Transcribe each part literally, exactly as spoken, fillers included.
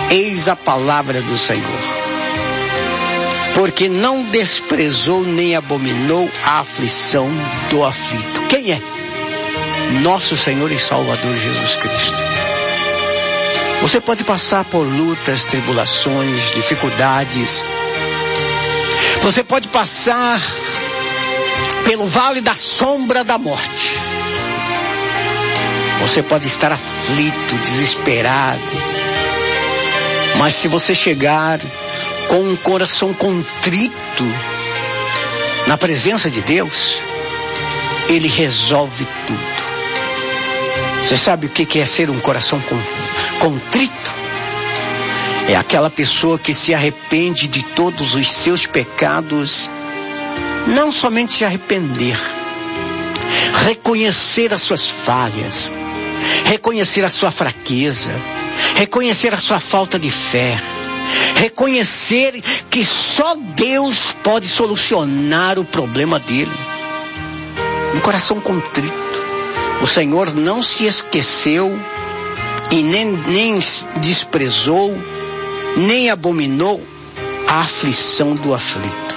Eis a palavra do Senhor. Porque não desprezou nem abominou a aflição do aflito. Quem é? Nosso Senhor e Salvador Jesus Cristo. Você pode passar por lutas, tribulações, dificuldades. Você pode passar pelo vale da sombra da morte. Você pode estar aflito, desesperado. Mas se você chegar com um coração contrito na presença de Deus, Ele resolve tudo. Você sabe o que é ser um coração contrito? É aquela pessoa que se arrepende de todos os seus pecados. Não somente se arrepender, reconhecer as suas falhas, reconhecer a sua fraqueza, reconhecer a sua falta de fé, reconhecer que só Deus pode solucionar o problema dele. Um coração contrito. O Senhor não se esqueceu e nem, nem desprezou, nem abominou a aflição do aflito.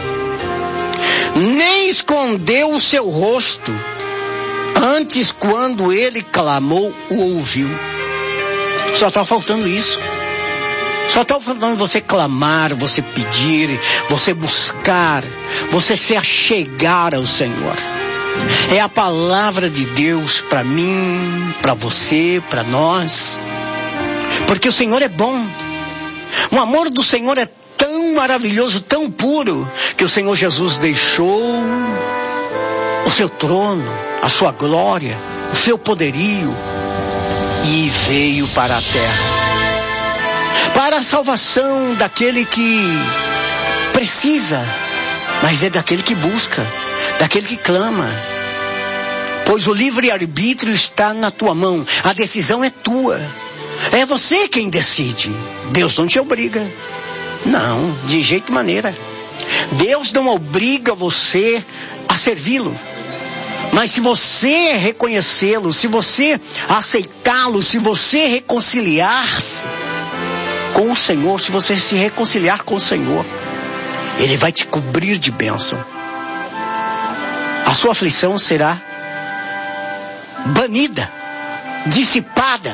Nem escondeu o seu rosto. Antes, quando ele clamou, o ouviu. Só está faltando isso. Só está faltando você clamar, você pedir, você buscar, você se achegar ao Senhor. É a palavra de Deus para mim, para você, para nós. Porque o Senhor é bom. O amor do Senhor é tão maravilhoso, tão puro, que o Senhor Jesus deixou o seu trono, a sua glória, o seu poderio e veio para a terra. Para a salvação daquele que precisa, mas é daquele que busca, daquele que clama. Pois o livre-arbítrio está na tua mão, a decisão é tua. É você quem decide. Deus não te obriga. Não, de jeito maneira. Deus não obriga você a servi-lo. Mas se você reconhecê-lo, se você aceitá-lo, se você reconciliar-se com o Senhor, se você se reconciliar com o Senhor, Ele vai te cobrir de bênção. A sua aflição será banida, dissipada.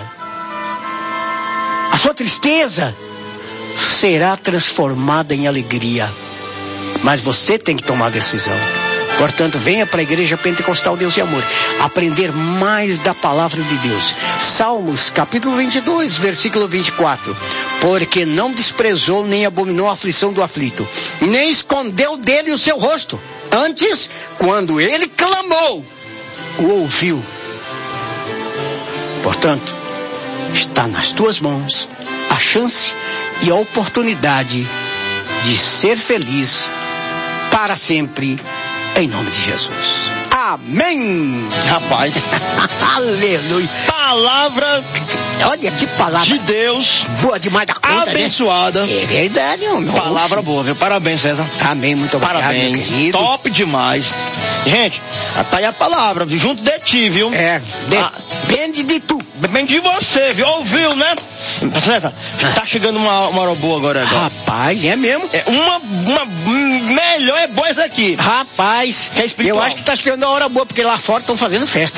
A sua tristeza será transformada em alegria. Mas você tem que tomar a decisão. Portanto, venha para a Igreja Pentecostal Deus e Amor aprender mais da palavra de Deus. Salmos, capítulo vinte e dois, versículo vinte e quatro. Porque não desprezou nem abominou a aflição do aflito, nem escondeu dele o seu rosto. Antes, quando ele clamou, o ouviu. Portanto, está nas tuas mãos a chance e a oportunidade de ser feliz para sempre, em nome de Jesus. Amém. Rapaz. Aleluia. Palavra. Olha que palavra de Deus. Boa demais da conta, abençoada. Né? É verdade, homem. Palavra boa, viu? Parabéns, César. Amém, muito obrigado. Parabéns. Top demais. Gente, tá aí a palavra, viu? Junto de ti, viu? É, depende ah, de tu. Depende de você, viu? Ouviu, né? César, tá chegando uma, uma hora boa agora, agora. Rapaz, é mesmo? É uma, uma melhor é boa essa aqui. Rapaz, que é eu acho que tá chegando uma hora boa, porque lá fora estão fazendo festa.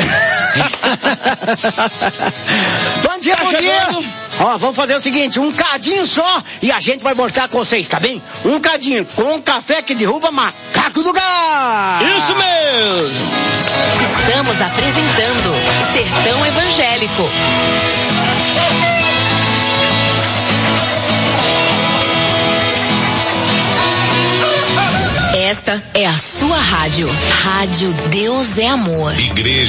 Bom dia, tá bom chegando. Dia. Ó, vamos fazer o seguinte, um cadinho só e a gente vai voltar com vocês, tá bem? Um cadinho com um café que derruba macaco do gás. Isso mesmo. Estamos apresentando Sertão Evangélico. Esta é a sua rádio. Rádio Deus é Amor. Igreja